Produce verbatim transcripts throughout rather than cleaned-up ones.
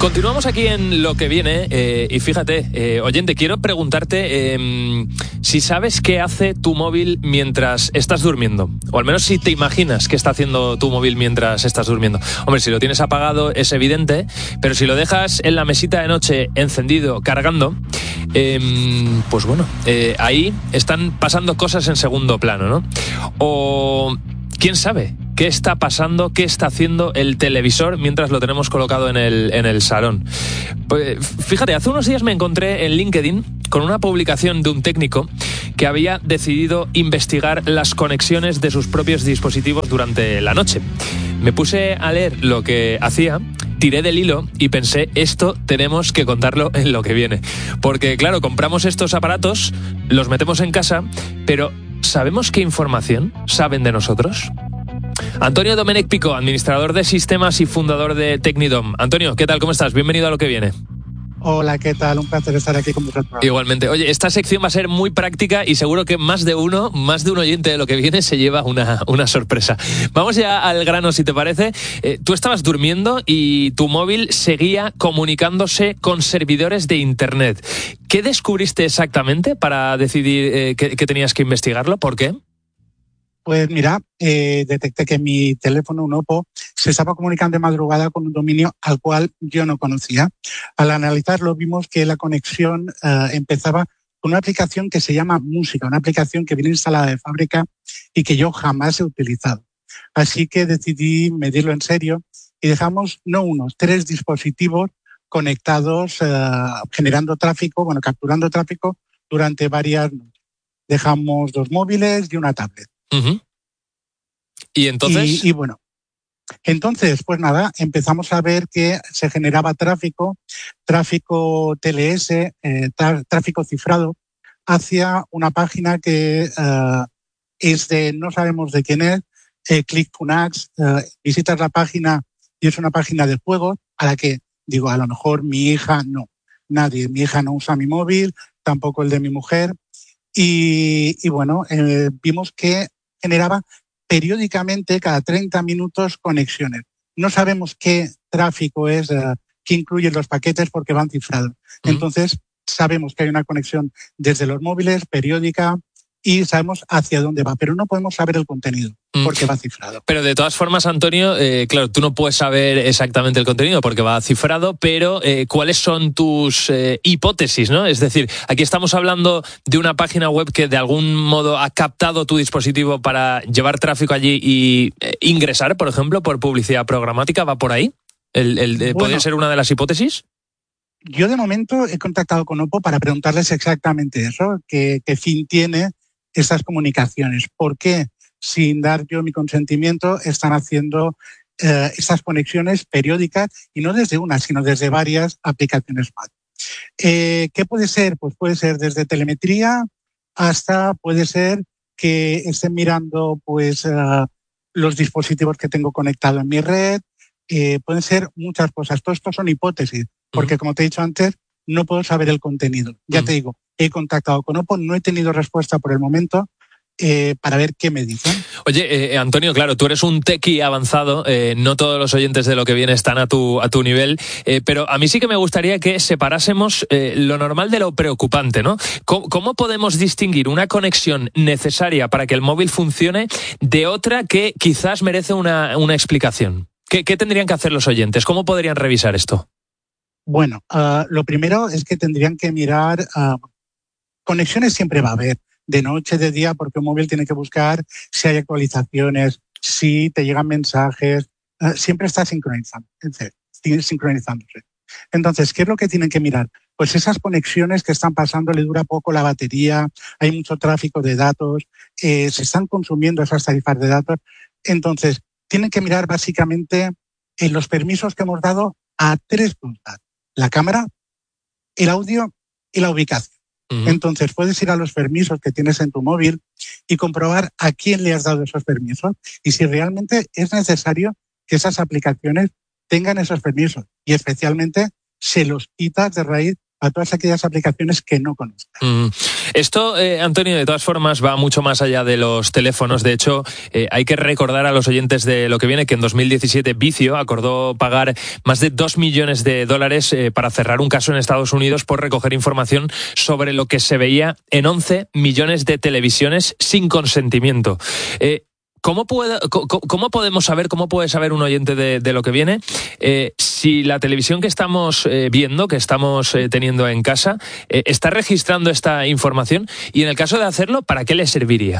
Continuamos aquí en Lo que viene eh, y fíjate, eh, oyente, quiero preguntarte eh, si sabes qué hace tu móvil mientras estás durmiendo, o al menos si te imaginas qué está haciendo tu móvil mientras estás durmiendo. Hombre, si lo tienes apagado es evidente, pero si lo dejas en la mesita de noche encendido, cargando, eh, pues bueno, eh, ahí están pasando cosas en segundo plano, ¿no? O quién sabe qué está pasando, qué está haciendo el televisor mientras lo tenemos colocado en el, en el salón. Pues, fíjate, hace unos días me encontré en LinkedIn con una publicación de un técnico que había decidido investigar las conexiones de sus propios dispositivos durante la noche. Me puse a leer lo que hacía, tiré del hilo y pensé, esto tenemos que contarlo en Lo que viene. Porque, claro, compramos estos aparatos, los metemos en casa, pero ¿sabemos qué información saben de nosotros? Antonio Domenech Picó, administrador de sistemas y fundador de Technidom. Antonio, ¿qué tal? ¿Cómo estás? Bienvenido a Lo que viene. Hola, ¿qué tal? Un placer estar aquí con vosotros. Igualmente. Oye, esta sección va a ser muy práctica y seguro que más de uno, más de un oyente de Lo que viene se lleva una, una sorpresa. Vamos ya al grano, si te parece. Eh, tú estabas durmiendo y tu móvil seguía comunicándose con servidores de Internet. ¿Qué descubriste exactamente para decidir eh, que, que tenías que investigarlo? ¿Por qué? Pues mira, eh, detecté que mi teléfono, un Oppo, se estaba comunicando de madrugada con un dominio al cual yo no conocía. Al analizarlo vimos que la conexión eh, empezaba con una aplicación que se llama Música, una aplicación que viene instalada de fábrica y que yo jamás he utilizado. Así que decidí medirlo en serio y dejamos no unos, tres dispositivos conectados, eh, generando tráfico, bueno, capturando tráfico durante varias noches. Dejamos dos móviles y una tablet. Uh-huh. ¿Y entonces? Y, y bueno, entonces, pues nada, empezamos a ver que se generaba tráfico, tráfico T L S, eh, tra- tráfico cifrado, hacia una página que uh, es de, no sabemos de quién es, eh, ClickFunnels. Uh, visitas la página y es una página de juegos a la que, digo, a lo mejor mi hija no, nadie, mi hija no usa mi móvil, tampoco el de mi mujer. Y, y bueno, eh, vimos que generaba periódicamente, cada treinta minutos, conexiones. No sabemos qué tráfico es, uh, qué incluyen los paquetes porque van cifrados. Uh-huh. Entonces, sabemos que hay una conexión desde los móviles, periódica, y sabemos hacia dónde va, pero no podemos saber el contenido porque va cifrado. Pero de todas formas, Antonio, eh, claro, tú no puedes saber exactamente el contenido porque va cifrado, pero eh, ¿cuáles son tus eh, hipótesis, no? Es decir, aquí estamos hablando de una página web que de algún modo ha captado tu dispositivo para llevar tráfico allí y eh, ingresar, por ejemplo, por publicidad programática, ¿va por ahí? ¿El, el, bueno, ¿Podría ser una de las hipótesis? Yo de momento he contactado con Oppo para preguntarles exactamente eso, qué, qué fin tiene estas comunicaciones. ¿Por qué, sin dar yo mi consentimiento, están haciendo eh, estas conexiones periódicas y no desde una, sino desde varias aplicaciones más? Eh, ¿Qué puede ser? Pues puede ser desde telemetría hasta puede ser que estén mirando pues uh, los dispositivos que tengo conectados en mi red. Eh, pueden ser muchas cosas. Todo esto son hipótesis, porque como te he dicho antes, no puedo saber el contenido. Ya te digo, he contactado con Oppo, no he tenido respuesta por el momento eh, para ver qué me dicen. Oye, eh, Antonio, claro, tú eres un tequi avanzado, eh, no todos los oyentes de Lo que viene están a tu, a tu nivel, eh, pero a mí sí que me gustaría que separásemos eh, lo normal de lo preocupante, ¿no? ¿Cómo, ¿Cómo podemos distinguir una conexión necesaria para que el móvil funcione de otra que quizás merece una, una explicación? ¿Qué, ¿Qué tendrían que hacer los oyentes? ¿Cómo podrían revisar esto? Bueno, uh, lo primero es que tendrían que mirar, uh, conexiones siempre va a haber, de noche, de día, porque un móvil tiene que buscar si hay actualizaciones, si te llegan mensajes, uh, siempre está sincronizando, sincronizándose. Entonces, ¿qué es lo que tienen que mirar? Pues esas conexiones que están pasando, le dura poco la batería, hay mucho tráfico de datos, eh, se están consumiendo esas tarifas de datos. Entonces, tienen que mirar básicamente en los permisos que hemos dado a tres cosas: la cámara, el audio y la ubicación. Uh-huh. Entonces puedes ir a los permisos que tienes en tu móvil y comprobar a quién le has dado esos permisos y si realmente es necesario que esas aplicaciones tengan esos permisos, y especialmente se los quitas de raíz a todas aquellas aplicaciones que no conozcas. Mm. Esto, eh, Antonio, de todas formas va mucho más allá de los teléfonos. De hecho, eh, hay que recordar a los oyentes de Lo que viene que en dos mil diecisiete Vicio acordó pagar más de dos millones de dólares eh, para cerrar un caso en Estados Unidos por recoger información sobre lo que se veía en once millones de televisiones sin consentimiento. Eh, ¿Cómo, puede, cómo, ¿Cómo podemos saber, cómo puede saber un oyente de, de Lo que viene eh, si la televisión que estamos eh, viendo, que estamos eh, teniendo en casa, eh, está registrando esta información? Y en el caso de hacerlo, ¿para qué le serviría?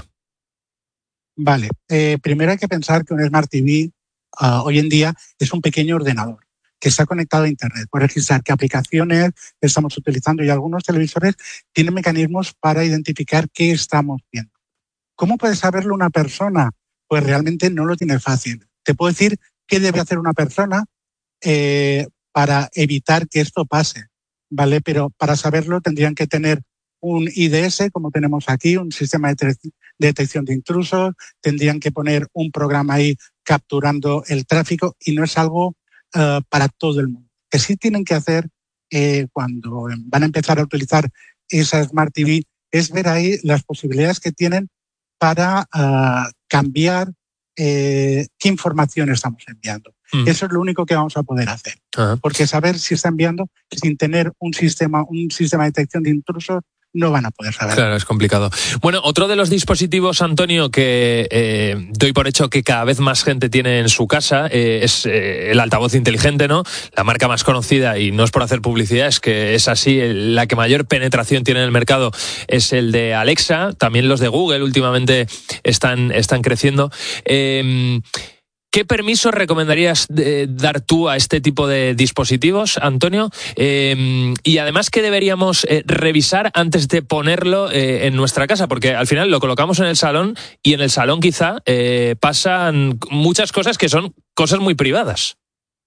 Vale, eh, primero hay que pensar que un Smart T V uh, hoy en día es un pequeño ordenador que está conectado a Internet. Puede registrar qué aplicaciones estamos utilizando y algunos televisores tienen mecanismos para identificar qué estamos viendo. ¿Cómo puede saberlo una persona? Pues realmente no lo tiene fácil. Te puedo decir qué debe hacer una persona eh, para evitar que esto pase, ¿vale? Pero para saberlo tendrían que tener un I D S, como tenemos aquí, un sistema de detección de intrusos, tendrían que poner un programa ahí capturando el tráfico y no es algo uh, para todo el mundo. Que sí tienen que hacer eh, cuando van a empezar a utilizar esa Smart T V es ver ahí las posibilidades que tienen para uh, cambiar eh, qué información estamos enviando. Mm. Eso es lo único que vamos a poder hacer. Uh-huh. Porque saber si está enviando sin tener un sistema, un sistema de detección de intrusos no van a poder saber. Claro, es complicado. Bueno, otro de los dispositivos, Antonio, que eh, doy por hecho que cada vez más gente tiene en su casa eh, es eh, el altavoz inteligente, ¿no? La marca más conocida, y no es por hacer publicidad, es que es así, la que mayor penetración tiene en el mercado es el de Alexa. También los de Google últimamente están, están creciendo. Eh, ¿Qué permisos recomendarías eh, dar tú a este tipo de dispositivos, Antonio? Eh, y además, ¿qué deberíamos eh, revisar antes de ponerlo eh, en nuestra casa? Porque al final lo colocamos en el salón y en el salón quizá eh, pasan muchas cosas que son cosas muy privadas.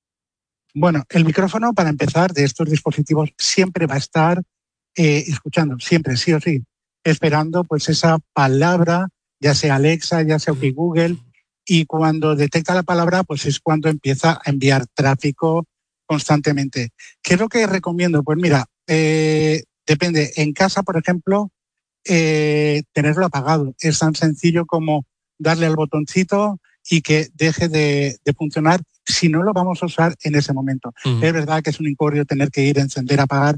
Bueno, el micrófono, para empezar, de estos dispositivos siempre va a estar eh, escuchando, siempre, sí o sí, esperando pues esa palabra, ya sea Alexa, ya sea OK Google. Y cuando detecta la palabra, pues es cuando empieza a enviar tráfico constantemente. ¿Qué es lo que recomiendo? Pues mira, eh, depende. En casa, por ejemplo, eh, tenerlo apagado. Es tan sencillo como darle al botoncito y que deje de, de funcionar si no lo vamos a usar en ese momento. Uh-huh. Es verdad que es un incordio tener que ir a encender, apagar,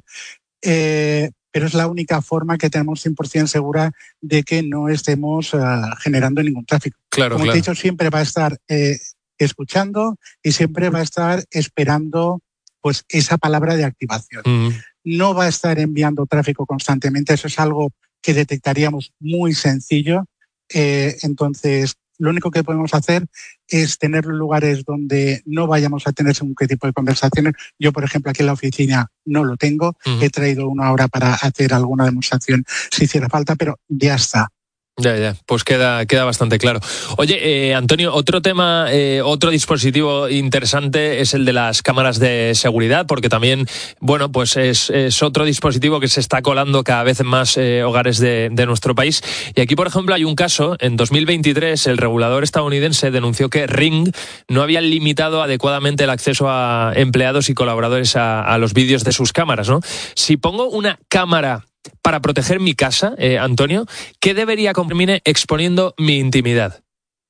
eh, pero es la única forma que tenemos cien por ciento segura de que no estemos uh, generando ningún tráfico. Claro, Como claro. te he dicho, siempre va a estar eh, escuchando y siempre va a estar esperando pues esa palabra de activación. Mm. No va a estar enviando tráfico constantemente, eso es algo que detectaríamos muy sencillo. Eh, entonces, lo único que podemos hacer es tener lugares donde no vayamos a tener según qué tipo de conversaciones. Yo, por ejemplo, aquí en la oficina no lo tengo. Uh-huh. He traído una hora para hacer alguna demostración si hiciera falta, pero ya está. Ya, ya, pues queda, queda bastante claro. Oye, eh, Antonio, otro tema, eh, otro dispositivo interesante es el de las cámaras de seguridad, porque también, bueno, pues es, es otro dispositivo que se está colando cada vez en más eh, hogares de, de nuestro país. Y aquí, por ejemplo, hay un caso. En dos mil veintitrés, el regulador estadounidense denunció que Ring no había limitado adecuadamente el acceso a empleados y colaboradores a, a los vídeos de sus cámaras, ¿no? Si pongo una cámara para proteger mi casa, eh, Antonio, ¿qué debería comprimir exponiendo mi intimidad?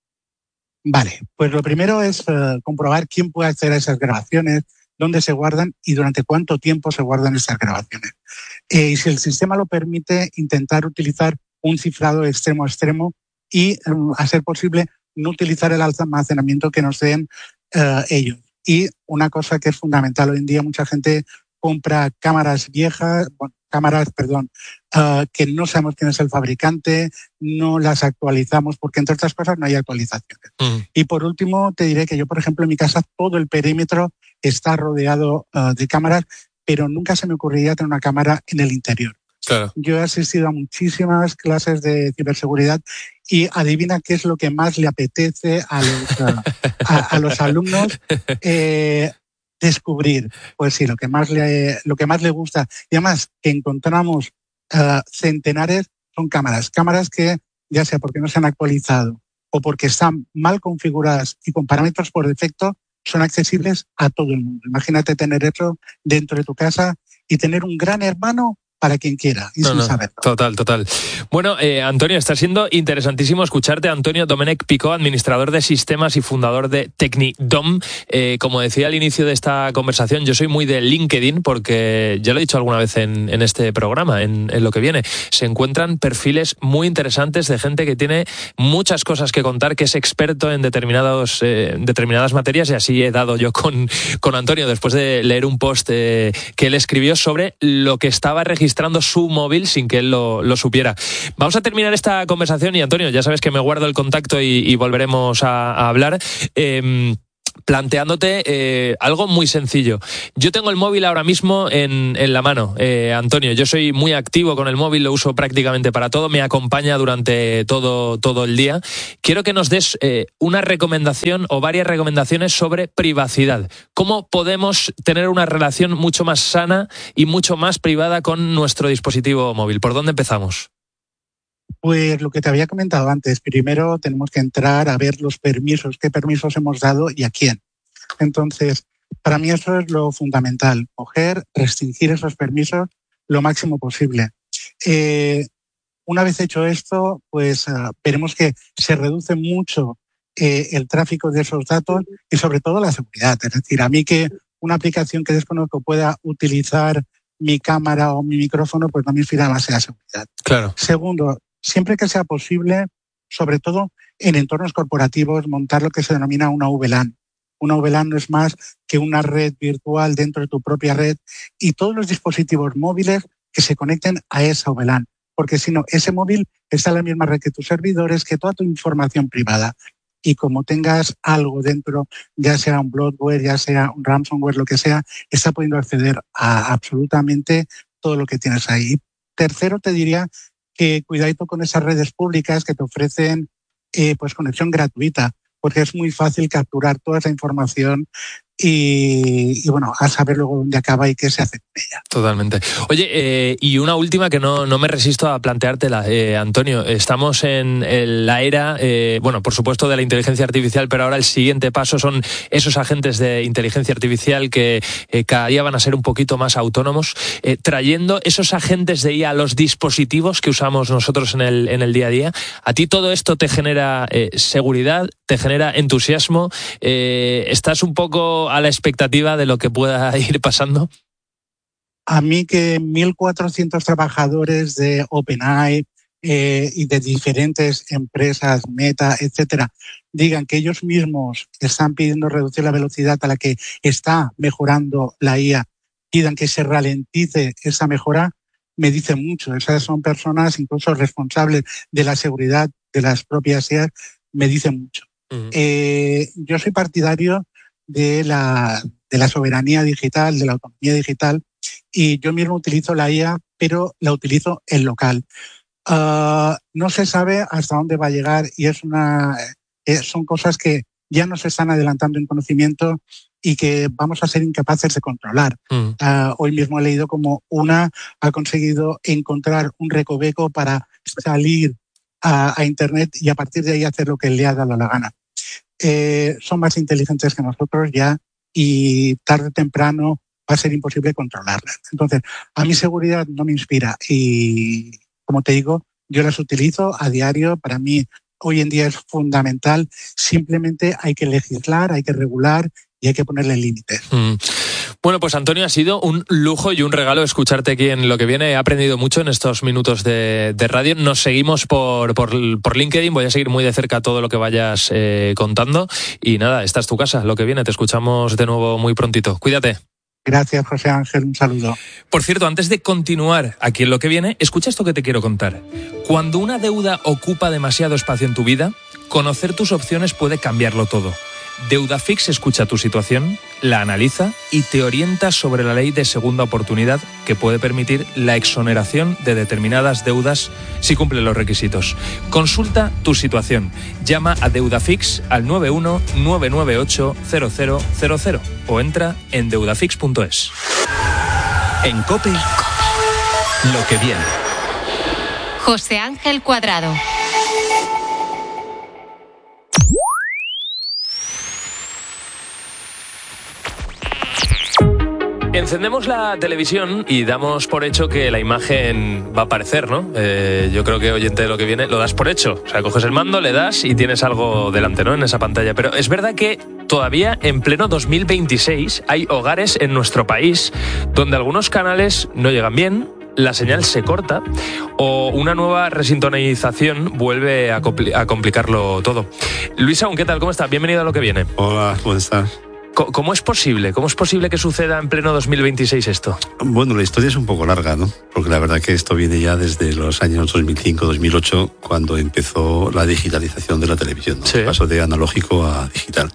Vale, pues lo primero es uh, comprobar quién puede acceder a esas grabaciones, dónde se guardan y durante cuánto tiempo se guardan esas grabaciones. Eh, y si el sistema lo permite, intentar utilizar un cifrado extremo a extremo y, um, a ser posible, no utilizar el almacenamiento que nos den uh, ellos. Y una cosa que es fundamental hoy en día, mucha gente compra cámaras viejas, bueno, cámaras, perdón, uh, que no sabemos quién es el fabricante, no las actualizamos porque, entre otras cosas, no hay actualizaciones. Mm. Y por último, te diré que yo, por ejemplo, en mi casa todo el perímetro está rodeado uh, de cámaras, pero nunca se me ocurriría tener una cámara en el interior. Claro. Yo he asistido a muchísimas clases de ciberseguridad y adivina qué es lo que más le apetece a los, uh, a, a los alumnos. Eh, descubrir, pues sí, lo que más le, lo que más le gusta. Y además que encontramos uh, centenares son cámaras, cámaras que ya sea porque no se han actualizado o porque están mal configuradas y con parámetros por defecto, son accesibles a todo el mundo. Imagínate tener eso dentro de tu casa y tener un gran hermano para quien quiera, y no, sin no, saberlo. Total, total. Bueno, eh, Antonio, está siendo interesantísimo escucharte. Antonio Domènech Picó, administrador de sistemas y fundador de Technidom. Eh, como decía al inicio de esta conversación, yo soy muy de LinkedIn porque, ya lo he dicho alguna vez en, en este programa, en, en lo que viene, se encuentran perfiles muy interesantes de gente que tiene muchas cosas que contar, que es experto en determinados, eh, determinadas materias, y así he dado yo con, con Antonio después de leer un post eh, que él escribió sobre lo que estaba registrando su móvil sin que él lo, lo supiera. Vamos a terminar esta conversación y, Antonio, ya sabes que me guardo el contacto y, y volveremos a, a hablar. Eh, planteándote eh, algo muy sencillo. Yo tengo el móvil ahora mismo en, en la mano, eh, Antonio. Yo soy muy activo con el móvil, lo uso prácticamente para todo, me acompaña durante todo, todo el día. Quiero que nos des eh, una recomendación o varias recomendaciones sobre privacidad. ¿Cómo podemos tener una relación mucho más sana y mucho más privada con nuestro dispositivo móvil? ¿Por dónde empezamos? Pues lo que te había comentado antes, primero tenemos que entrar a ver los permisos, qué permisos hemos dado y a quién. Entonces, para mí eso es lo fundamental, coger, restringir esos permisos lo máximo posible. Eh, una vez hecho esto, pues uh, veremos que se reduce mucho eh, el tráfico de esos datos y sobre todo la seguridad. Es decir, a mí que una aplicación que desconozco pueda utilizar mi cámara o mi micrófono, pues no me inspira demasiada seguridad. Claro. Segundo, siempre que sea posible, sobre todo en entornos corporativos, montar lo que se denomina una V LAN. Una V LAN no es más que una red virtual dentro de tu propia red y todos los dispositivos móviles que se conecten a esa V LAN. Porque si no, ese móvil está en la misma red que tus servidores, que toda tu información privada. Y como tengas algo dentro, ya sea un bloatware, ya sea un ransomware, lo que sea, está pudiendo acceder a absolutamente todo lo que tienes ahí. Tercero, te diría que cuidadito con esas redes públicas que te ofrecen eh, pues conexión gratuita, porque es muy fácil capturar toda esa información y, y bueno, a saber luego dónde acaba y qué se hace con ella. Totalmente. Oye, eh, y una última que no, no me resisto a planteártela, eh, Antonio. Estamos en, en la era, eh, bueno, por supuesto, de la inteligencia artificial, pero ahora el siguiente paso son esos agentes de inteligencia artificial que eh, cada día van a ser un poquito más autónomos, eh, trayendo esos agentes de I A a los dispositivos que usamos nosotros en el, en el día a día. ¿A ti todo esto te genera eh, seguridad, te genera entusiasmo? Eh, ¿Estás un poco a la expectativa de lo que pueda ir pasando? A mí que mil cuatrocientos trabajadores de OpenAI eh, y de diferentes empresas, Meta, etcétera, digan que ellos mismos están pidiendo reducir la velocidad a la que está mejorando la I A, pidan que se ralentice esa mejora, me dice mucho. Esas son personas incluso responsables de la seguridad de las propias I A, me dicen mucho. Uh-huh. Eh, yo soy partidario de la, de la soberanía digital, de la autonomía digital, y yo mismo utilizo la I A, pero la utilizo en local. Uh, no se sabe hasta dónde va a llegar y es una, eh, son cosas que ya nos están adelantando en conocimiento y que vamos a ser incapaces de controlar. Mm. Uh, hoy mismo he leído como una ha conseguido encontrar un recoveco para salir a, a Internet y a partir de ahí hacer lo que le ha dado la gana. Eh, son más inteligentes que nosotros ya y tarde o temprano va a ser imposible controlarlas. Entonces, a mi seguridad no me inspira y, como te digo, yo las utilizo a diario. Para mí, hoy en día es fundamental. Simplemente hay que legislar, hay que regular y hay que ponerle límites. Mm. Bueno, pues Antonio, ha sido un lujo y un regalo escucharte aquí en Lo que viene. He aprendido mucho en estos minutos de, de radio. Nos seguimos por, por, por LinkedIn. Voy a seguir muy de cerca todo lo que vayas eh, contando. Y nada, esta es tu casa, Lo que viene. Te escuchamos de nuevo muy prontito. Cuídate. Gracias, José Ángel. Un saludo. Por cierto, antes de continuar aquí en Lo que viene, escucha esto que te quiero contar. Cuando una deuda ocupa demasiado espacio en tu vida, conocer tus opciones puede cambiarlo todo. Deudafix escucha tu situación, la analiza y te orienta sobre la ley de segunda oportunidad que puede permitir la exoneración de determinadas deudas si cumple los requisitos. Consulta tu situación. Llama a Deudafix al nueve uno nueve nueve ocho cero cero cero cero o entra en deudafix punto es. En COPE, Lo que viene. José Ángel Cuadrado. Encendemos la televisión y damos por hecho que la imagen va a aparecer, ¿no? Eh, yo creo que, oyente de Lo que viene, lo das por hecho. O sea, coges el mando, le das y tienes algo delante, ¿no? En esa pantalla. Pero es verdad que todavía en pleno dos mil veintiséis hay hogares en nuestro país donde algunos canales no llegan bien, la señal se corta o una nueva resintonización vuelve a, compli- a complicarlo todo. Luis Aún, ¿qué tal? ¿Cómo estás? Bienvenido a Lo que viene. Hola, ¿cómo estás? ¿Cómo es posible? ¿Cómo es posible que suceda en pleno dos mil veintiséis esto? Bueno, la historia es un poco larga, ¿no? Porque la verdad que esto viene ya desde los años dos mil cinco, dos mil ocho, cuando empezó la digitalización de la televisión, ¿no? Sí. Pasó de analógico a digital.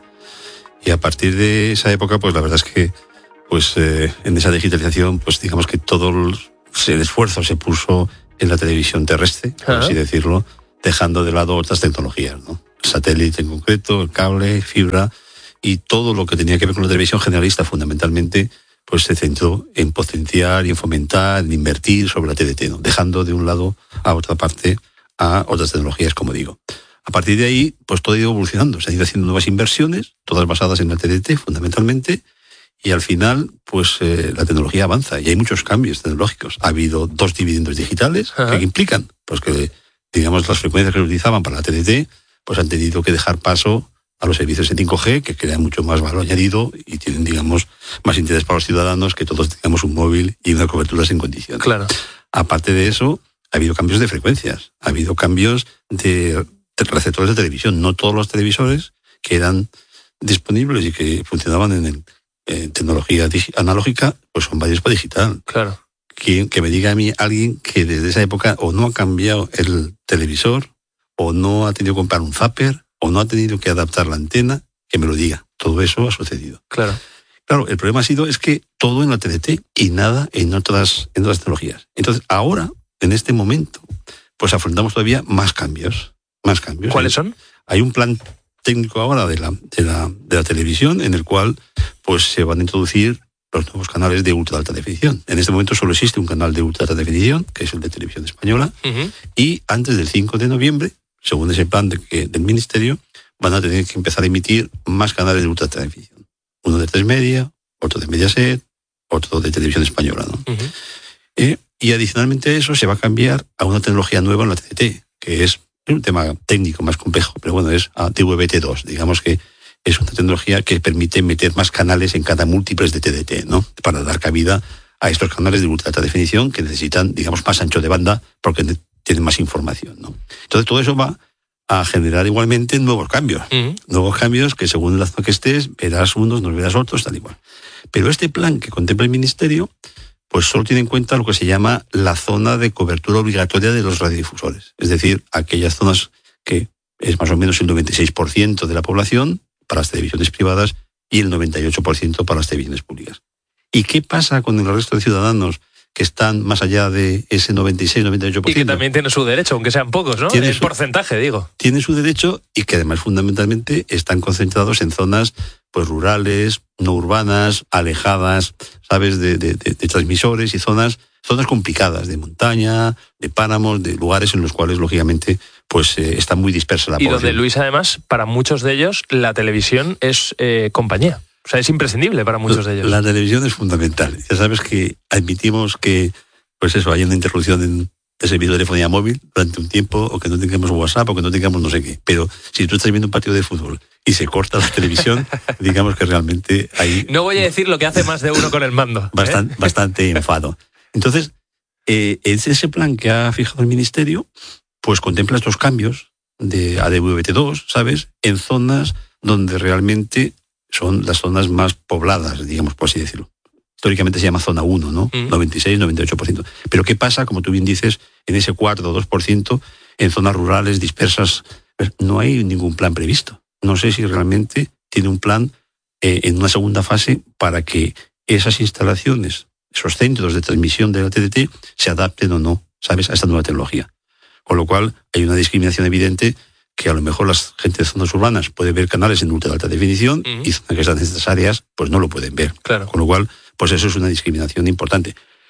Y a partir de esa época, pues la verdad es que pues eh, en esa digitalización, pues digamos que todo el, el esfuerzo se puso en la televisión terrestre, por Ajá. así decirlo, dejando de lado otras tecnologías, ¿no? El satélite en concreto, el cable, fibra, y todo lo que tenía que ver con la televisión generalista, fundamentalmente, pues se centró en potenciar y en fomentar, en invertir sobre la T D T, ¿no? Dejando de un lado a otra parte a otras tecnologías, como digo. A partir de ahí, pues todo ha ido evolucionando, se han ido haciendo nuevas inversiones, todas basadas en la T D T, fundamentalmente, y al final, pues eh, la tecnología avanza y hay muchos cambios tecnológicos. Ha habido dos dividendos digitales. Ajá. ¿Qué implican? Pues que, digamos, las frecuencias que se utilizaban para la T D T, pues han tenido que dejar paso a los servicios en cinco G, que crean mucho más valor añadido y tienen, digamos, más interés para los ciudadanos, que todos tengamos un móvil y una cobertura sin condiciones. Claro. Aparte de eso, ha habido cambios de frecuencias, ha habido cambios de receptores de televisión. No todos los televisores que eran disponibles y que funcionaban en, el, en tecnología digi- analógica, pues son varios para digital. Claro. Que, que me diga a mí alguien que desde esa época o no ha cambiado el televisor, o no ha tenido que comprar un zapper, o no ha tenido que adaptar la antena, que me lo diga. Todo eso ha sucedido. Claro. Claro, el problema ha sido es que todo en la T D T y nada en otras, en otras tecnologías. Entonces, ahora, en este momento, pues afrontamos todavía más cambios. Más cambios. ¿Cuáles son? Hay un plan técnico ahora de la, de la, de la televisión en el cual pues se van a introducir los nuevos canales de ultra alta definición. En este momento solo existe un canal de ultra alta definición, que es el de Televisión Española, uh-huh. y antes del cinco de noviembre, según ese plan de que, del Ministerio, van a tener que empezar a emitir más canales de ultra alta definición. Uno de tres media, otro de Mediaset, otro de Televisión Española, ¿no? Uh-huh. Eh, y adicionalmente a eso se va a cambiar a una tecnología nueva en la T D T, que es un tema técnico más complejo, pero bueno, es a D V B T dos. Digamos que es una tecnología que permite meter más canales en cada múltiples de T D T, ¿no? Para dar cabida a estos canales de ultra alta definición que necesitan, digamos, más ancho de banda porque tienen más información, ¿no? Entonces todo eso va a generar igualmente nuevos cambios. Uh-huh. Nuevos cambios que según la zona que estés, verás unos, no verás otros, tal igual. Pero este plan que contempla el Ministerio, pues solo tiene en cuenta lo que se llama la zona de cobertura obligatoria de los radiodifusores. Es decir, aquellas zonas que es más o menos el noventa y seis por ciento de la población para las televisiones privadas y el noventa y ocho por ciento para las televisiones públicas. ¿Y qué pasa con el resto de ciudadanos que están más allá de ese noventa y seis, noventa y ocho por ciento? Y que también tiene su derecho, aunque sean pocos, ¿no? Tiene El su, porcentaje, digo. Tiene su derecho y que además fundamentalmente están concentrados en zonas pues rurales, no urbanas, alejadas, ¿sabes?, de, de, de, de transmisores y zonas, zonas complicadas, de montaña, de páramos, de lugares en los cuales, lógicamente, pues eh, está muy dispersa la y población. Y donde, Luis, además, para muchos de ellos, la televisión es eh, compañía. O sea, es imprescindible para muchos de ellos. La televisión es fundamental. Ya sabes que admitimos que, pues eso, hay una interrupción en de servicio de telefonía móvil durante un tiempo, o que no tengamos WhatsApp, o que no tengamos no sé qué. Pero si tú estás viendo un partido de fútbol y se corta la televisión, digamos que realmente hay... No voy a decir lo que hace más de uno con el mando. Bastante, ¿eh? bastante enfado. Entonces, eh, ese plan que ha fijado el Ministerio, pues contempla estos cambios de A D V B T dos, ¿sabes?, en zonas donde realmente son las zonas más pobladas, digamos, por así decirlo. Históricamente se llama zona uno, ¿no? Mm. noventa y seis, noventa y ocho por ciento. Pero ¿qué pasa, como tú bien dices, en ese cuatro o dos por ciento, en zonas rurales dispersas? No hay ningún plan previsto. No sé si realmente tiene un plan eh, en una segunda fase para que esas instalaciones, esos centros de transmisión de la T D T, se adapten o no, ¿sabes?, a esta nueva tecnología. Con lo cual hay una discriminación evidente, que a lo mejor la gente de zonas urbanas puede ver canales en ultra alta definición, uh-huh. y zonas que están en estas áreas pues no lo pueden ver. Claro. Con lo cual, pues eso es una discriminación importante.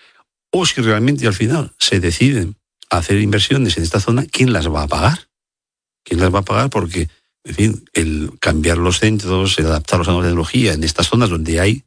O si realmente al final se deciden a hacer inversiones en esta zona, ¿quién las va a pagar? ¿Quién las va a pagar? Porque, en fin, el cambiar los centros, el adaptarlos a la tecnología en estas zonas donde hay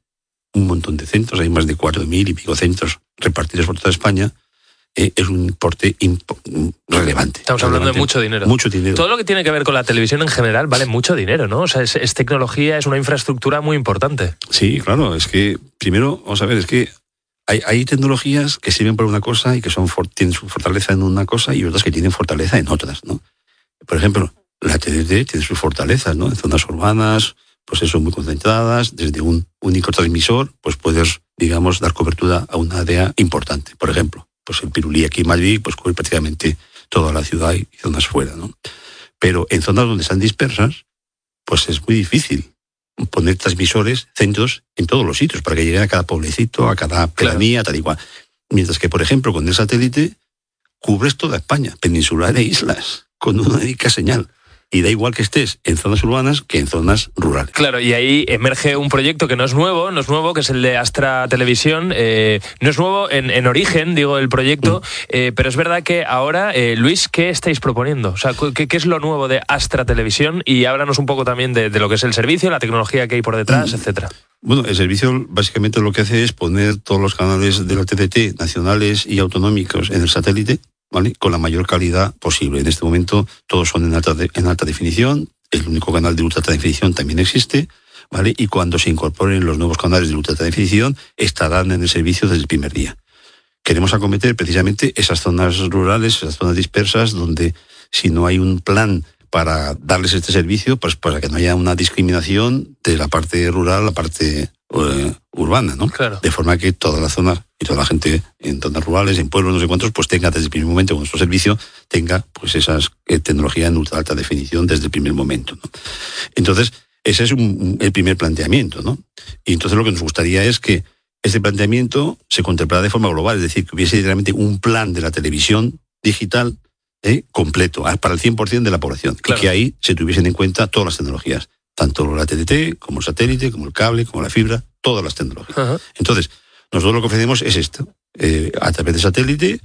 un montón de centros, hay más de cuatro mil y pico centros repartidos por toda España, eh, es un importe impo- relevante. Estamos relevante, hablando de mucho dinero. Mucho dinero. Todo lo que tiene que ver con la televisión en general vale mucho dinero, ¿no? O sea, es, es tecnología, es una infraestructura muy importante. Sí, claro, es que primero, vamos a ver, es que hay, hay tecnologías que sirven para una cosa y que son for- tienen su fortaleza en una cosa y otras que tienen fortaleza en otras, ¿no? Por ejemplo, la T D T tiene sus fortalezas, ¿no? En zonas urbanas, pues eso, muy concentradas, desde un único transmisor, pues puedes, digamos, dar cobertura a una área importante. Por ejemplo, pues el Pirulí aquí en Madrid, pues cubre prácticamente toda la ciudad y zonas fuera, ¿no? Pero en zonas donde están dispersas, pues es muy difícil poner transmisores, centros en todos los sitios para que lleguen a cada pueblecito, a cada pedanía, tal y cual. Mientras que, por ejemplo, con el satélite cubres toda España, peninsular e islas, con una única señal. Y da igual que estés en zonas urbanas que en zonas rurales. Claro, y ahí emerge un proyecto que no es nuevo, no es nuevo, que es el de Astra Televisión. Eh, no es nuevo en, en origen, digo, el proyecto, mm. eh, pero es verdad que ahora, eh, Luis, ¿qué estáis proponiendo? O sea, ¿qué, ¿qué es lo nuevo de Astra Televisión? Y háblanos un poco también de, de lo que es el servicio, la tecnología que hay por detrás, mm. etcétera. Bueno, el servicio básicamente lo que hace es poner todos los canales de la T D T, nacionales y autonómicos, en el satélite, ¿vale? Con la mayor calidad posible. En este momento todos son en alta, de, en alta definición, el único canal de ultra alta definición también existe, ¿vale? Y cuando se incorporen los nuevos canales de ultra alta definición estarán en el servicio desde el primer día. Queremos acometer precisamente esas zonas rurales, esas zonas dispersas, donde si no hay un plan para darles este servicio, pues para que no haya una discriminación de la parte rural a la parte uh, urbana, ¿no? Claro. De forma que toda la zona y toda la gente en zonas rurales, en pueblos, no sé cuántos, pues tenga desde el primer momento con nuestro servicio, tenga pues esas eh, tecnologías en ultra alta definición desde el primer momento, ¿no? Entonces, ese es un, un, el primer planteamiento, ¿no? Y entonces lo que nos gustaría es que este planteamiento se contemplara de forma global, es decir, que hubiese realmente un plan de la televisión digital ¿eh? completo, para el cien por ciento de la población, claro. Y que ahí se tuviesen en cuenta todas las tecnologías, tanto la T D T, como el satélite, como el cable, como la fibra, todas las tecnologías. Uh-huh. Entonces, nosotros lo que ofrecemos es esto, eh, a través de satélite,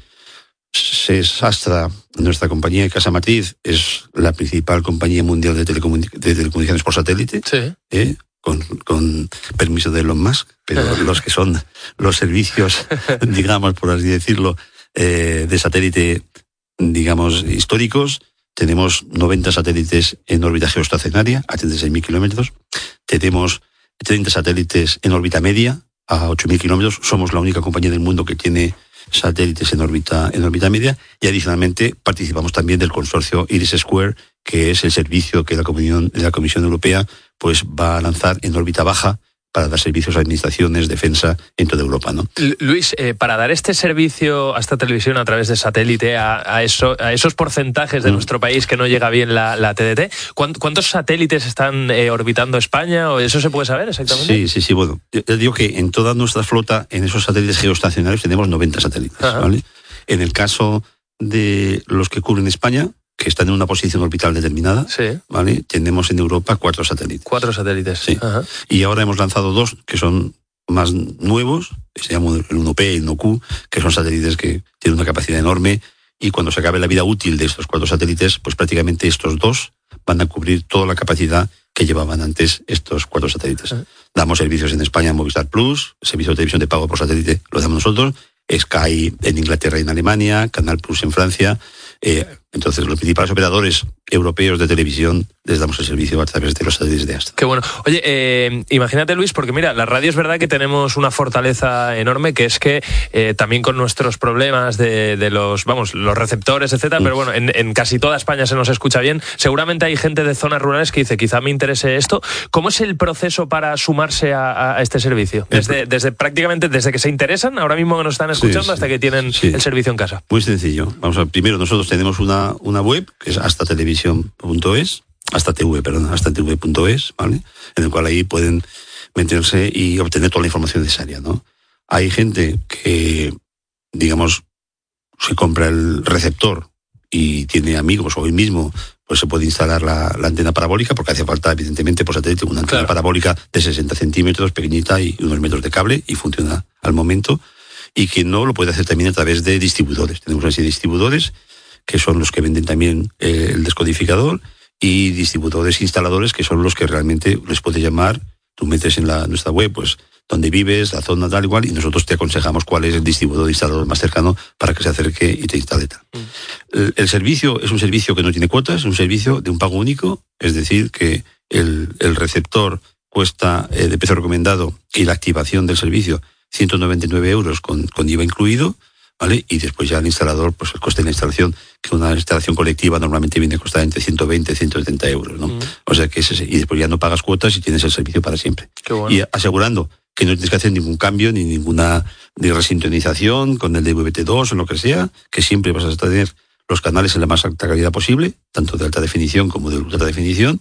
se Astra, nuestra compañía de Casa Matriz, es la principal compañía mundial de, telecomun- de telecomunicaciones por satélite, sí. eh, con, con permiso de Elon Musk, pero uh-huh. los que son los servicios, digamos, por así decirlo, eh, de satélite, digamos, históricos. Tenemos noventa satélites en órbita geoestacionaria a treinta y seis mil kilómetros. Tenemos treinta satélites en órbita media a ocho mil kilómetros. Somos la única compañía del mundo que tiene satélites en órbita, en órbita media. Y adicionalmente participamos también del consorcio Iris Square, que es el servicio que la Comisión, la Comisión Europea pues va a lanzar en órbita baja para dar servicios a administraciones, defensa en toda Europa, ¿no? Luis, eh, para dar este servicio a esta televisión a través de satélite, a, a, eso, a esos porcentajes de mm. nuestro país que no llega bien la, la T D T, ¿cuántos satélites están eh, orbitando España? ¿O eso se puede saber exactamente? Sí, sí, sí. Bueno, yo digo que en toda nuestra flota, en esos satélites geoestacionarios, tenemos noventa satélites, Ajá. ¿vale? En el caso de los que cubren España, que están en una posición orbital determinada, sí. ¿vale? Tenemos en Europa cuatro satélites. Cuatro satélites, sí. Ajá. Y ahora hemos lanzado dos que son más nuevos, que se llaman el uno P y el uno Q, que son satélites que tienen una capacidad enorme, y cuando se acabe la vida útil de estos cuatro satélites, pues prácticamente estos dos van a cubrir toda la capacidad que llevaban antes estos cuatro satélites. Ajá. Damos servicios en España, Movistar Plus, servicio de televisión de pago por satélite lo damos nosotros, Sky en Inglaterra y en Alemania, Canal Plus en Francia. Eh, entonces, los principales operadores europeos de televisión les damos el servicio a través de los satélites de Astra. Qué bueno. Oye, eh, imagínate, Luis, porque mira, la radio es verdad que tenemos una fortaleza enorme, que es que eh, también con nuestros problemas de, de los, vamos, los receptores, etcétera, mm. pero bueno, en, en casi toda España se nos escucha bien. Seguramente hay gente de zonas rurales que dice, quizá me interese esto. ¿Cómo es el proceso para sumarse a, a este servicio? Desde, desde prácticamente desde que se interesan, ahora mismo que nos están escuchando, sí, sí, hasta que tienen sí. el servicio en casa. Muy sencillo. Vamos a, primero, nosotros tenemos una, una web que es hasta televisión punto es, hasta tv, perdón, hasta tv punto es, ¿vale? En el cual ahí pueden meterse y obtener toda la información necesaria, ¿no? Hay gente que, digamos, se compra el receptor y tiene amigos, o hoy mismo pues se puede instalar la, la antena parabólica, porque hace falta, evidentemente, por satélite, una antena claro. parabólica de sesenta centímetros, pequeñita, y unos metros de cable, y funciona al momento. Y que no lo puede hacer también a través de distribuidores. Tenemos una serie de distribuidores que son los que venden también eh, el descodificador, y distribuidores instaladores que son los que realmente les puede llamar Tú metes en la, nuestra web, pues, dónde vives, la zona tal igual, y nosotros te aconsejamos cuál es el distribuidor de instalador más cercano para que se acerque y te instale tal. Mm. El, el servicio es un servicio que no tiene cuotas, es un servicio de un pago único, es decir, que el, el receptor cuesta eh, de precio recomendado y la activación del servicio ciento noventa y nueve euros con, con I V A incluido, ¿vale? Y después ya el instalador, pues el coste de la instalación, que una instalación colectiva normalmente viene a costar entre ciento veinte y ciento setenta euros, ¿no? Mm. O sea que es ese, y después ya no pagas cuotas y tienes el servicio para siempre. Qué bueno. Y asegurando que no tienes que hacer ningún cambio, ni ninguna ni resintonización con el D V B T dos o lo que sea, que siempre vas a tener los canales en la más alta calidad posible, tanto de alta definición como de ultra definición,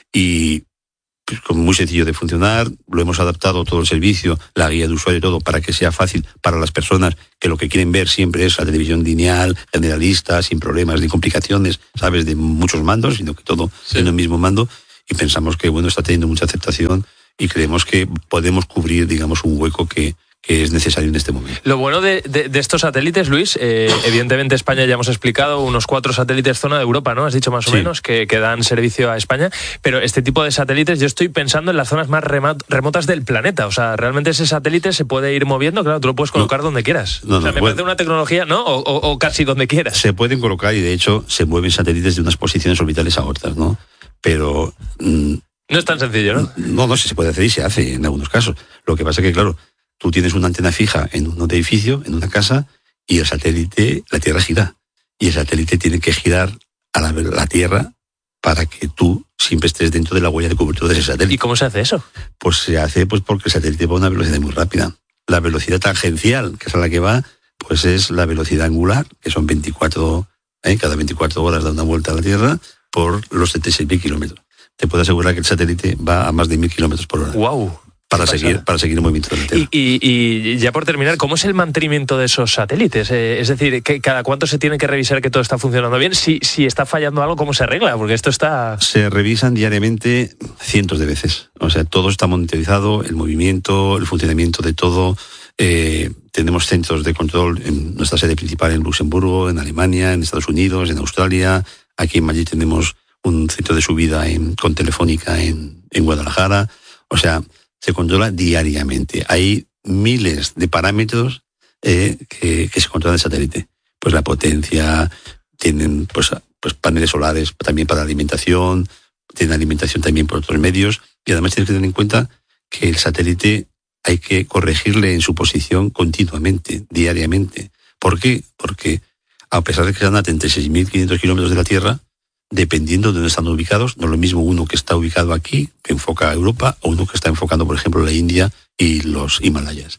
y pues, como muy sencillo de funcionar. Lo hemos adaptado todo el servicio, la guía de usuario y todo, para que sea fácil para las personas que lo que quieren ver siempre es la televisión lineal, generalista, sin problemas ni complicaciones, sabes, de muchos mandos, sino que todo sí. en el mismo mando, y pensamos que, bueno, está teniendo mucha aceptación y creemos que podemos cubrir, digamos, un hueco que, que es necesario en este momento. Lo bueno de, de, de estos satélites, Luis, eh, evidentemente España ya hemos explicado unos cuatro satélites zona de Europa, ¿no? Has dicho más o sí. menos que, que dan servicio a España, pero este tipo de satélites yo estoy pensando en las zonas más remotas del planeta, o sea, realmente ese satélite se puede ir moviendo, claro, tú lo puedes colocar no, donde quieras. No, o sea, no, me puede, parece una tecnología, ¿no? O, o, o casi donde quieras. Se pueden colocar y de hecho se mueven satélites de unas posiciones orbitales a otras, ¿no? Pero... Mmm, no es tan sencillo, ¿no? No, no, sí se puede hacer y se hace en algunos casos. Lo que pasa es que, claro, tú tienes una antena fija en un edificio, en una casa, y el satélite, la Tierra gira. Y el satélite tiene que girar a la, la Tierra para que tú siempre estés dentro de la huella de cobertura de ese satélite. ¿Y cómo se hace eso? Pues se hace pues porque el satélite va a una velocidad muy rápida. La velocidad tangencial, que es a la que va, pues es la velocidad angular, que son veinticuatro, ¿eh? cada veinticuatro horas da una vuelta a la Tierra por los setenta y seis mil kilómetros. Te puedo asegurar que el satélite va a más de mil kilómetros por hora. ¡Wow! Para seguir, para seguir el movimiento de la Tierra. Y, y, y ya por terminar, ¿cómo es el mantenimiento de esos satélites? Eh, es decir, que ¿cada cuánto se tiene que revisar que todo está funcionando bien? Si, si está fallando algo, ¿cómo se arregla? Porque esto está... Se revisan diariamente cientos de veces. O sea, todo está monitorizado, el movimiento, el funcionamiento de todo. Eh, tenemos centros de control en nuestra sede principal en Luxemburgo, en Alemania, en Estados Unidos, en Australia. Aquí en Madrid tenemos un centro de subida en, con Telefónica en, en Guadalajara. O sea, se controla diariamente. Hay miles de parámetros eh, que, que se controlan en el satélite. Pues la potencia, tienen pues, pues paneles solares también para la alimentación, tienen alimentación también por otros medios, y además tienes que tener en cuenta que el satélite hay que corregirle en su posición continuamente, diariamente. ¿Por qué? Porque a pesar de que están a treinta y seis mil quinientos kilómetros de la Tierra, dependiendo de dónde están ubicados, no es lo mismo uno que está ubicado aquí, que enfoca a Europa, o uno que está enfocando, por ejemplo, la India y los Himalayas,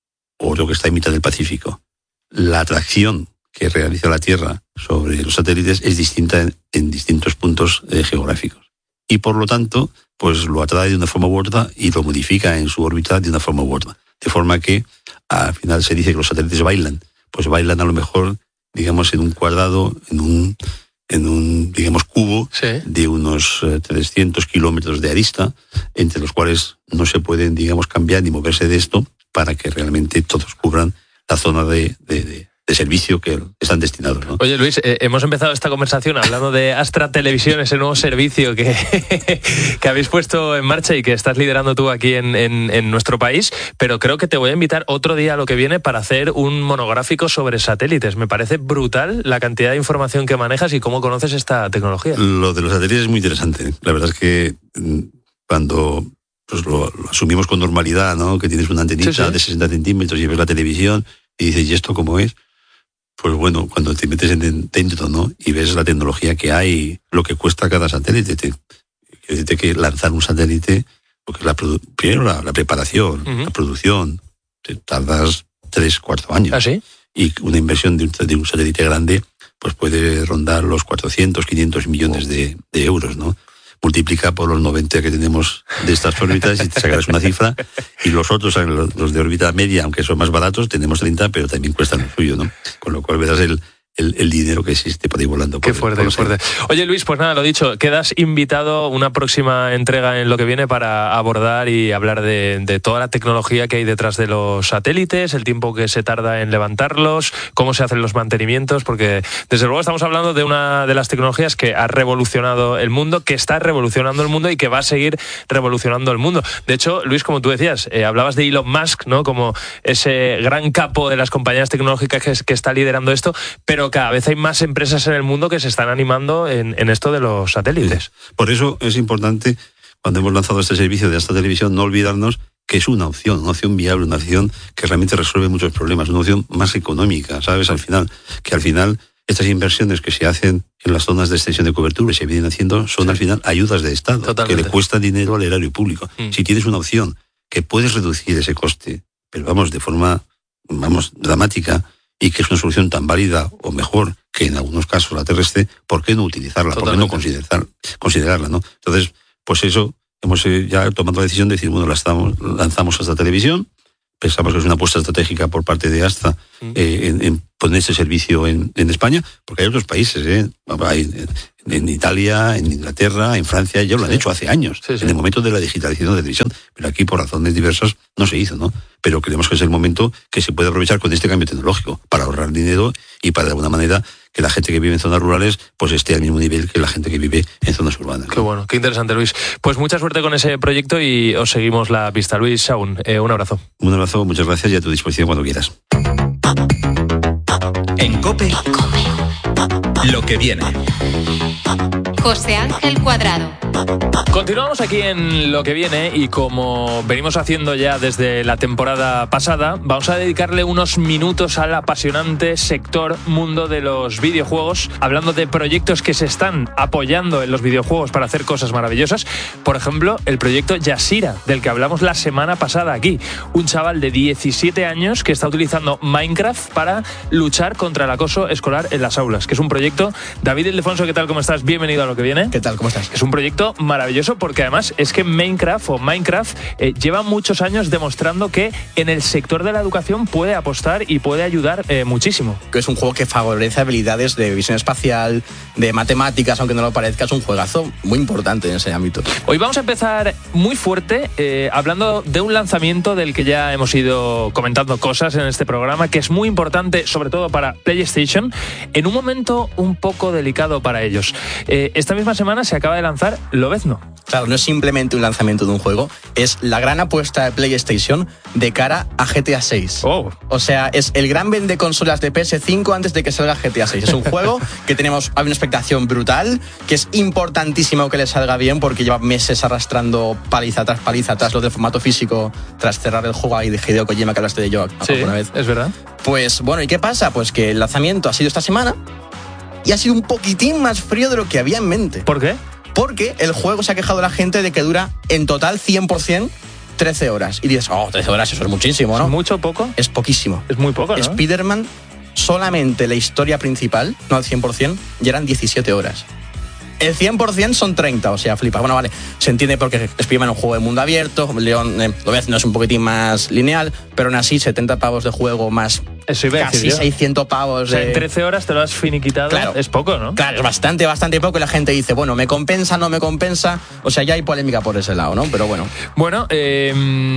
o otro que está en mitad del Pacífico. La atracción que realiza la Tierra sobre los satélites es distinta en, en distintos puntos eh, geográficos. Y por lo tanto, pues lo atrae de una forma u otra y lo modifica en su órbita de una forma u otra. De forma que al final se dice que los satélites bailan. Pues bailan a lo mejor, digamos, en un cuadrado, en un... en un, digamos, cubo sí. de unos eh, trescientos kilómetros de arista, entre los cuales no se pueden, digamos, cambiar ni moverse de esto para que realmente todos cubran la zona de, de, de, de servicio que están destinados, ¿no? Oye, Luis, eh, hemos empezado esta conversación hablando de Astra Televisión, ese nuevo servicio que, que habéis puesto en marcha y que estás liderando tú aquí en, en, en nuestro país, pero creo que te voy a invitar otro día a lo que viene para hacer un monográfico sobre satélites. Me parece brutal la cantidad de información que manejas y cómo conoces esta tecnología. Lo de los satélites es muy interesante. La verdad es que cuando pues, lo, lo asumimos con normalidad, ¿no? Que tienes una antenita sí, sí. de sesenta centímetros y ves la televisión y dices, ¿y esto cómo es? Pues bueno, cuando te metes en dentro, ¿no? Y ves la tecnología que hay, lo que cuesta cada satélite. Te, te que lanzar un satélite, porque la produ- primero la, la preparación, uh-huh. la producción, te tardas tres, cuatro años. ¿Ah, sí? Y una inversión de un, de un satélite grande, pues puede rondar los cuatrocientos, quinientos millones oh. de, de euros, ¿no? Multiplica por los noventa que tenemos de estas órbitas y te sacarás una cifra. Y los otros, los de órbita media, aunque son más baratos, tenemos treinta, pero también cuestan lo suyo, ¿no? Con lo cual verás el, el, el dinero que existe por ahí volando. Qué por, fuerte, por qué fuerte. Oye, Luis, pues nada, lo dicho, quedas invitado a una próxima entrega en Lo que viene para abordar y hablar de, de toda la tecnología que hay detrás de los satélites, el tiempo que se tarda en levantarlos, cómo se hacen los mantenimientos, porque desde luego estamos hablando de una de las tecnologías que ha revolucionado el mundo, que está revolucionando el mundo y que va a seguir revolucionando el mundo. De hecho, Luis, como tú decías, eh, hablabas de Elon Musk, ¿no? Como ese gran capo de las compañías tecnológicas que, que está liderando esto, pero cada vez hay más empresas en el mundo que se están animando en, en esto de los satélites. Sí. Por eso es importante, cuando hemos lanzado este servicio de esta televisión, no olvidarnos que es una opción, una opción viable, una opción que realmente resuelve muchos problemas, una opción más económica, ¿sabes? Al final, que al final estas inversiones que se hacen en las zonas de extensión de cobertura y se vienen haciendo son sí. al final ayudas de Estado, Totalmente. que le cuestan dinero al erario público. Mm. Si tienes una opción que puedes reducir ese coste, pero vamos, de forma, vamos, dramática, y que es una solución tan válida o mejor que en algunos casos la terrestre, ¿por qué no utilizarla? Totalmente. ¿Por qué no considerar, considerarla, ¿no? Entonces, pues eso, hemos ya tomado la decisión de decir, bueno, la estamos, lanzamos a esta televisión, pensamos que es una apuesta estratégica por parte de Astra mm. eh, en, en poner ese servicio en, en España, porque hay otros países, ¿eh? Hay, en, en Italia, en Inglaterra, en Francia, ya lo han sí. hecho hace años, sí, sí. en el momento de la digitalización de la televisión, pero aquí por razones diversas no se hizo, ¿no? Pero creemos que es el momento que se puede aprovechar con este cambio tecnológico para ahorrar dinero y para de alguna manera que la gente que vive en zonas rurales pues esté al mismo nivel que la gente que vive en zonas urbanas, ¿no? Qué bueno, qué interesante, Luis. Pues mucha suerte con ese proyecto y os seguimos la pista. Luis Sahún, eh, un abrazo. Un abrazo, muchas gracias y a tu disposición cuando quieras. En COPE, lo que viene. José Ángel Cuadrado. Continuamos aquí en Lo que viene y como venimos haciendo ya desde la temporada pasada, vamos a dedicarle unos minutos al apasionante sector mundo de los videojuegos, hablando de proyectos que se están apoyando en los videojuegos para hacer cosas maravillosas. Por ejemplo, el proyecto Yasira, del que hablamos la semana pasada aquí. Un chaval de diecisiete años que está utilizando Minecraft para luchar contra el acoso escolar en las aulas, que es un proyecto... David Ildefonso, ¿qué tal? ¿Cómo estás? Bienvenido a Lo que viene. ¿Qué tal? ¿Cómo estás? Es un proyecto maravilloso porque además es que Minecraft o Minecraft eh, lleva muchos años demostrando que en el sector de la educación puede apostar y puede ayudar eh, muchísimo. Es un juego que favorece habilidades de visión espacial, de matemáticas, aunque no lo parezca, es un juegazo muy importante en ese ámbito. Hoy vamos a empezar muy fuerte eh, hablando de un lanzamiento del que ya hemos ido comentando cosas en este programa, que es muy importante sobre todo para PlayStation, en un momento un poco delicado para ellos. Eh, esta misma semana se acaba de lanzar Lobezno. Claro, no es simplemente un lanzamiento de un juego, es la gran apuesta de PlayStation de cara a G T A seis. Oh. O sea, es el gran vende consolas de P S cinco antes de que salga G T A seis. Es un juego que tenemos, hay una expectación brutal, que es importantísimo que le salga bien porque lleva meses arrastrando paliza tras paliza tras lo del formato físico, tras cerrar el juego ahí de Hideo Kojima que hablaste de yo sí, alguna vez. Es verdad. Pues bueno, ¿y qué pasa? Pues que el lanzamiento ha sido esta semana y ha sido un poquitín más frío de lo que había en mente. ¿Por qué? Porque el juego se ha quejado la gente de que dura en total cien por ciento trece horas. Y dices, oh, trece horas, eso es muchísimo, ¿no? ¿Es mucho o poco? Es poquísimo. Es muy poco, ¿no? Spider-Man, solamente la historia principal, no al cien por ciento, ya eran diecisiete horas. El cien por ciento son treinta, o sea, flipa. Bueno, vale, se entiende porque Spider-Man es un juego de mundo abierto, León, eh, lo ves, no es un poquitín más lineal, pero aún así setenta pavos de juego más... Eso iba a casi decir yo. seiscientos pavos. O sea, de... en trece horas te lo has finiquitado. Claro, es poco, ¿no? Claro, es bastante, bastante poco. Y la gente dice, bueno, ¿me compensa, no me compensa? O sea, ya hay polémica por ese lado, ¿no? Pero bueno. Bueno, eh,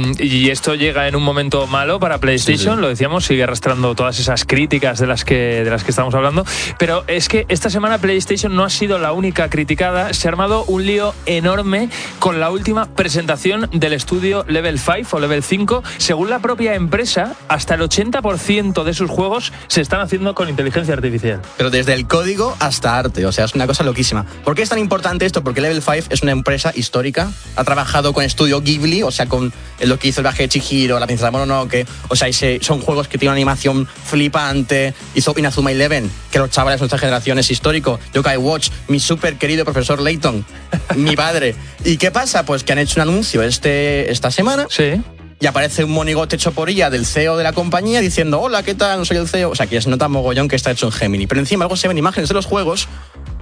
y esto llega en un momento malo para PlayStation, sí, sí. Lo decíamos, sigue arrastrando todas esas críticas de las que de las que estamos hablando. Pero es que esta semana PlayStation no ha sido la única criticada. Se ha armado un lío enorme con la última presentación del estudio Level cinco o Level cinco. Según la propia empresa, hasta el ochenta por ciento de sus juegos se están haciendo con inteligencia artificial. Pero desde el código hasta arte, o sea, es una cosa loquísima. ¿Por qué es tan importante esto? Porque Level cinco es una empresa histórica, ha trabajado con Estudio Ghibli, o sea, con lo que hizo el viaje de Chihiro, La princesa Mononoke, o sea, son juegos que tienen una animación flipante. Hizo Inazuma Eleven, que los chavales de nuestra generación es histórico. Yokai Watch, mi súper querido profesor Layton, mi padre. ¿Y qué pasa? Pues que han hecho un anuncio este, esta semana. Sí. Y aparece un monigote hecho por I A del C E O de la compañía diciendo, hola, ¿qué tal? No soy el C E O. O sea, que es nota mogollón que está hecho en Gemini. Pero encima luego se ven imágenes de los juegos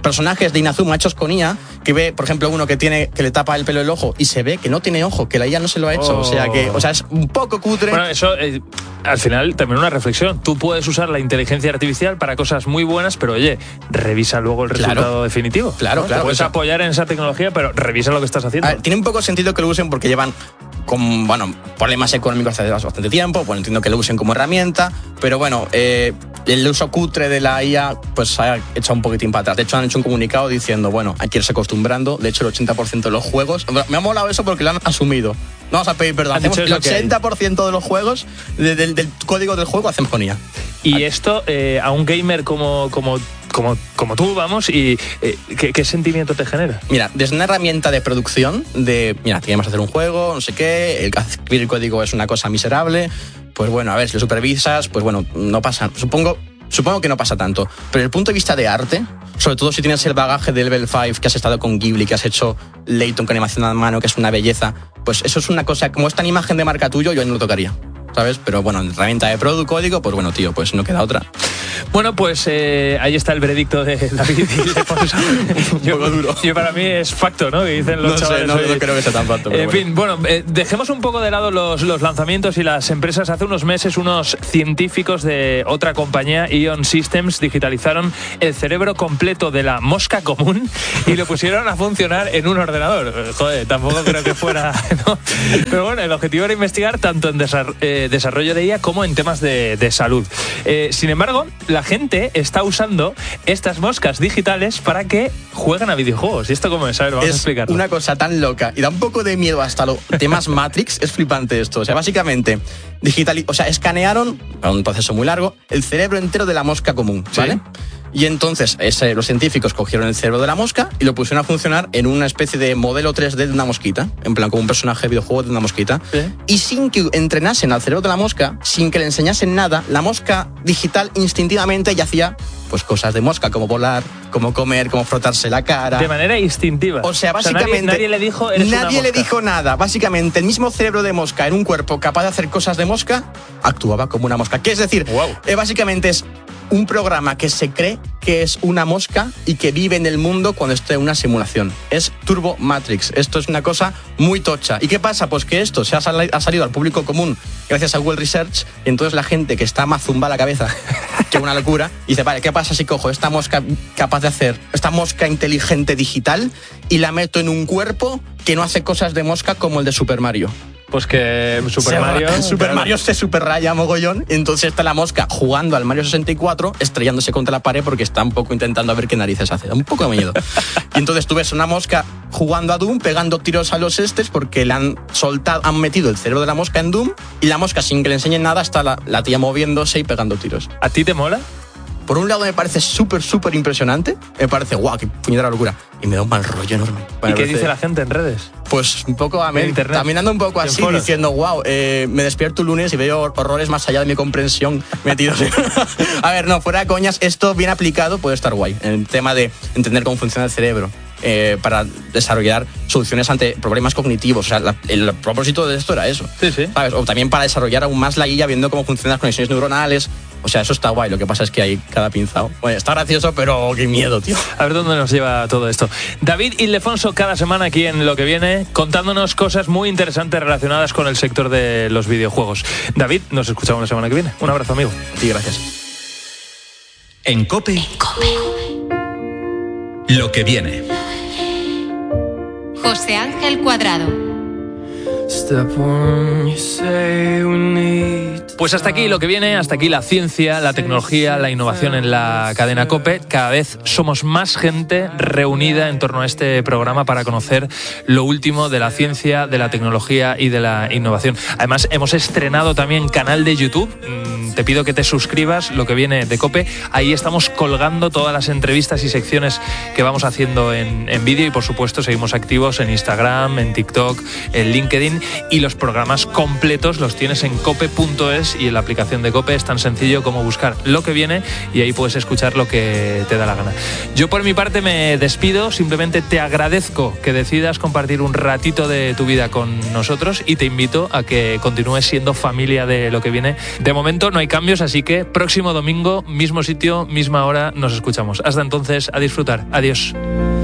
personajes de Inazuma hechos con I A, que ve, por ejemplo, uno que tiene que le tapa el pelo el ojo y se ve que no tiene ojo, que la I A no se lo ha hecho. Oh. O sea que, o sea, es un poco cutre. Bueno, eso eh, al final también una reflexión. Tú puedes usar la inteligencia artificial para cosas muy buenas, pero oye, revisa luego el resultado claro. definitivo. Claro, ¿no? claro. Te puedes o sea, apoyar en esa tecnología, pero revisa lo que estás haciendo. A ver, tiene un poco sentido que lo usen porque llevan con, bueno, problemas económicos hace bastante tiempo. Bueno, entiendo que lo usen como herramienta, pero bueno, eh, el uso cutre de la I A pues ha echado un poquitín para atrás. De hecho, han hecho un comunicado diciendo, bueno, hay que irse acostumbrando. De hecho, el ochenta por ciento de los juegos... Me ha molado eso porque lo han asumido. No vamos a pedir perdón. Hacemos el ochenta por ciento de los juegos, de, de, del código del juego, hacemos con I A. Y esto, eh, a un gamer como... como Como, como tú, vamos, y eh, ¿qué, ¿qué sentimiento te genera? Mira, desde una herramienta de producción, de, mira, queremos hacer un juego, no sé qué, el escribir el código es una cosa miserable, pues bueno, a ver, si lo supervisas, pues bueno, no pasa, supongo, supongo que no pasa tanto, pero desde el punto de vista de arte, sobre todo si tienes el bagaje de Level cinco, que has estado con Ghibli, que has hecho Layton con animación a mano, que es una belleza, pues eso es una cosa, como esta imagen de marca tuyo, yo no lo tocaría, ¿sabes? Pero bueno, en herramienta de product código, pues bueno, tío, pues no queda otra. Bueno, pues eh, ahí está el veredicto de David Ildefonso. Yo, un poco duro. Yo para mí es facto, ¿no? Que dicen los no chavales. Sé, no, no creo que sea tan facto. En bueno. fin, bueno, eh, dejemos un poco de lado los, los lanzamientos y las empresas. Hace unos meses unos científicos de otra compañía, Ion Systems, digitalizaron el cerebro completo de la mosca común y lo pusieron a funcionar en un ordenador. Joder, tampoco creo que fuera, ¿no? Pero bueno, el objetivo era investigar tanto en desarrollo, eh, desarrollo de I A como en temas de, de salud. Eh, sin embargo, la gente está usando estas moscas digitales para que jueguen a videojuegos. ¿Y esto cómo es? A ver, vamos es a explicarlo. Una cosa tan loca y da un poco de miedo hasta los temas Matrix. Es flipante esto. O sea, básicamente, digital, o sea, escanearon, un proceso muy largo, el cerebro entero de la mosca común, ¿vale? Sí. Y entonces ese, los científicos cogieron el cerebro de la mosca y lo pusieron a funcionar en una especie de modelo tres D de una mosquita, en plan como un personaje de videojuego de una mosquita. ¿Sí? Y sin que entrenasen al cerebro de la mosca, sin que le enseñasen nada, la mosca digital instintivamente ya hacía pues cosas de mosca, como volar, como comer, como frotarse la cara. De manera instintiva. O sea, básicamente... O sea, nadie, nadie le dijo, eres Nadie una le dijo nada. Básicamente, el mismo cerebro de mosca en un cuerpo capaz de hacer cosas de mosca, actuaba como una mosca. ¿Qué es decir? Wow. Eh, básicamente es un programa que se cree que es una mosca y que vive en el mundo cuando esté en una simulación. Es Turbo Matrix. Esto es una cosa muy tocha. ¿Y qué pasa? Pues que esto se ha, sal- ha salido al público común gracias a Google Research, y entonces la gente que está más zumba a la cabeza, que una locura, dice, vale, ¿qué pasa si cojo esta mosca capaz de hacer, esta mosca inteligente digital, y la meto en un cuerpo que no hace cosas de mosca como el de Super Mario? Pues que Super se Mario... Va, Super claro. Mario se super raya mogollón, y entonces está la mosca jugando al Mario sesenta y cuatro, estrellándose contra la pared porque está un poco intentando a ver qué narices hace. Da un poco de miedo. Y entonces tú ves una mosca jugando a Doom, pegando tiros a los estes porque le han soltado, han metido el cerebro de la mosca en Doom, y la mosca, sin que le enseñen nada, está la, la tía moviéndose y pegando tiros. ¿A ti te mola? Por un lado me parece súper, súper impresionante. Me parece, guau, qué puñetera locura. Y me da un mal rollo enorme. ¿Y parece, qué dice la gente en redes? Pues un poco a mí, también ando un poco así, diciendo, guau, eh, me despierto un lunes y veo horrores más allá de mi comprensión metidos. A ver, no, fuera de coñas, esto bien aplicado puede estar guay. En el tema de entender cómo funciona el cerebro. Eh, para desarrollar soluciones ante problemas cognitivos. O sea, la, el propósito de esto era eso. Sí, sí. ¿Sabes? O también para desarrollar aún más la I A, viendo cómo funcionan las conexiones neuronales. O sea, eso está guay. Lo que pasa es que hay cada pinzado. Bueno, está gracioso, pero qué miedo, tío. A ver dónde nos lleva todo esto. David Ildefonso, cada semana aquí en Lo que Viene, contándonos cosas muy interesantes relacionadas con el sector de los videojuegos. David, nos escuchamos la semana que viene. Un abrazo, amigo. Sí, gracias. En COPE, En COPE. Lo que viene. José Ángel Cuadrado. Pues hasta aquí Lo que Viene, hasta aquí la ciencia, la tecnología, la innovación en la cadena COPE. Cada vez somos más gente reunida en torno a este programa para conocer lo último de la ciencia, de la tecnología y de la innovación. Además, hemos estrenado también canal de YouTube. Te pido que te suscribas, Lo que Viene de COPE. Ahí estamos colgando todas las entrevistas y secciones que vamos haciendo en, en vídeo, y por supuesto seguimos activos en Instagram, en TikTok, en LinkedIn, y los programas completos los tienes en cope punto es y en la aplicación de COPE. Es tan sencillo como buscar Lo que Viene y ahí puedes escuchar lo que te da la gana. Yo por mi parte me despido, simplemente te agradezco que decidas compartir un ratito de tu vida con nosotros y te invito a que continúes siendo familia de Lo que Viene. De momento no hay hay cambios, así que próximo domingo, mismo sitio, misma hora, nos escuchamos. Hasta entonces, a disfrutar. Adiós.